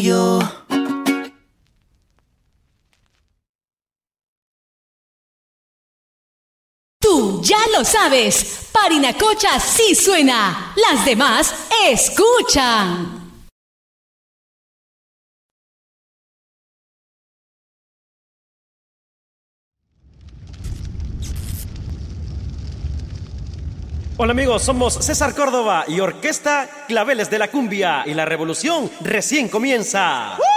yo. Tú ya lo sabes, Parinacocha sí suena, las demás escuchan. Hola amigos, somos César Córdoba y Orquesta Claveles de la Cumbia y la revolución recién comienza.